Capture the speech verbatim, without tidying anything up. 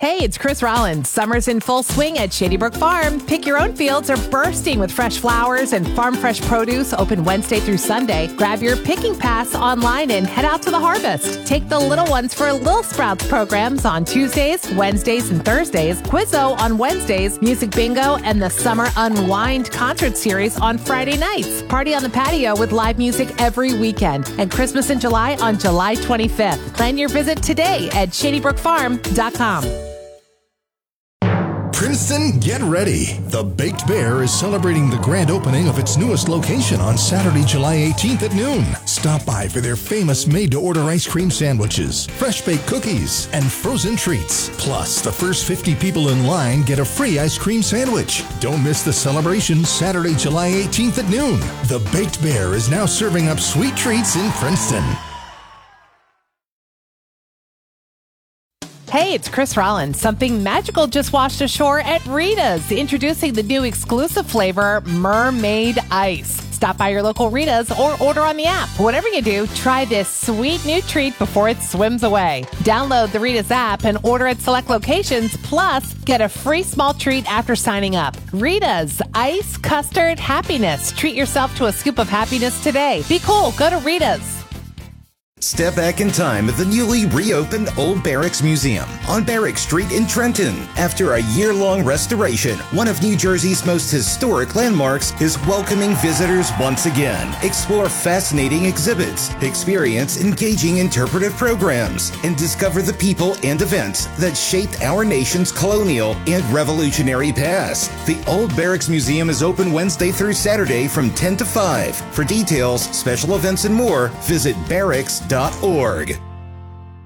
Hey, it's Chris Rollins. Summer's in full swing at Shady Brook Farm. Pick Your Own fields are bursting with fresh flowers, and farm fresh produce open Wednesday through Sunday. Grab your picking pass online and head out to the harvest. Take the little ones for Little Sprouts programs on Tuesdays, Wednesdays, and Thursdays, Quizzo on Wednesdays, Music Bingo, and the Summer Unwind concert series on Friday nights. Party on the patio with live music every weekend. And Christmas in July on July twenty-fifth. Plan your visit today at shady brook farm dot com. Princeton, get ready. The Baked Bear is celebrating the grand opening of its newest location on Saturday, July eighteenth at noon. Stop by for their famous made-to-order ice cream sandwiches, fresh-baked cookies, and frozen treats. Plus, the first fifty people in line get a free ice cream sandwich. Don't miss the celebration Saturday, July eighteenth at noon. The Baked Bear is now serving up sweet treats in Princeton. Hey, it's Chris Rollins. Something magical just washed ashore at Rita's, introducing the new exclusive flavor, Mermaid Ice. Stop by your local Rita's or order on the app. Whatever you do, try this sweet new treat before it swims away. Download the Rita's app and order at select locations, plus get a free small treat after signing up. Rita's Ice Custard Happiness. Treat yourself to a scoop of happiness today. Be cool. Go to Rita's. Step back in time at the newly reopened Old Barracks Museum on Barrack Street in Trenton. After a year-long restoration, one of New Jersey's most historic landmarks is welcoming visitors once again. Explore fascinating exhibits, experience engaging interpretive programs, and discover the people and events that shaped our nation's colonial and revolutionary past. The Old Barracks Museum is open Wednesday through Saturday from ten to five. For details, special events, and more, visit barracks dot org.